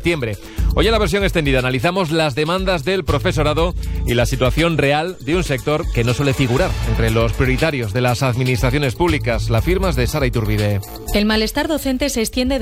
septiembre. Hoy en la versión extendida analizamos las demandas del profesorado y la situación real de un sector que no suele figurar entre los prioritarios de las administraciones públicas. La firma es de Sara Iturbide. El malestar docente se extiende